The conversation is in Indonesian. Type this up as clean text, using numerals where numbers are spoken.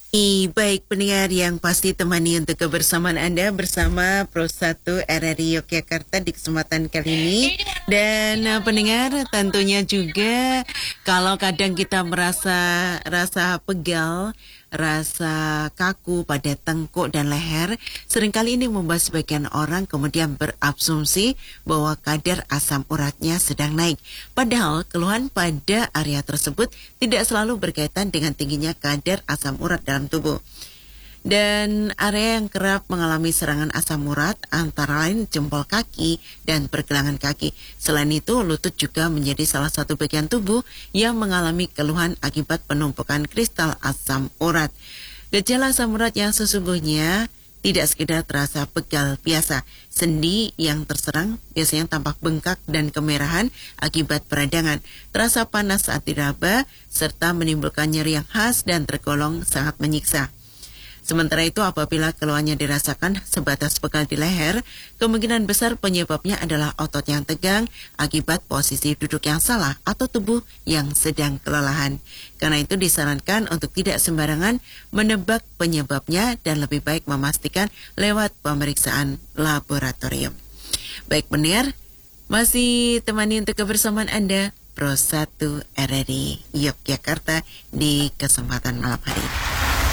Baik pendengar yang pasti temani untuk kebersamaan Anda bersama Pro 1 RRI Yogyakarta di kesempatan kali ini. Dan pendengar tentunya juga kalau kadang kita merasa rasa pegal, rasa kaku pada tengkuk dan leher, seringkali ini membuat sebagian orang kemudian berasumsi bahwa kadar asam uratnya sedang naik. Padahal keluhan pada area tersebut tidak selalu berkaitan dengan tingginya kadar asam urat dalam tubuh. Dan area yang kerap mengalami serangan asam urat antara lain jempol kaki dan pergelangan kaki. Selain itu, lutut juga menjadi salah satu bagian tubuh yang mengalami keluhan akibat penumpukan kristal asam urat. Gejala asam urat yang sesungguhnya tidak sekedar terasa pegal biasa. Sendi yang terserang biasanya tampak bengkak dan kemerahan akibat peradangan. Terasa panas saat diraba, serta menimbulkan nyeri yang khas dan tergolong sangat menyiksa. Sementara itu apabila keluhannya dirasakan sebatas pegal di leher, kemungkinan besar penyebabnya adalah otot yang tegang akibat posisi duduk yang salah atau tubuh yang sedang kelelahan. Karena itu disarankan untuk tidak sembarangan menebak penyebabnya dan lebih baik memastikan lewat pemeriksaan laboratorium. Baik pendengar, masih temani untuk kebersamaan Anda Pro 1 RRI Yogyakarta di kesempatan malam hari ini.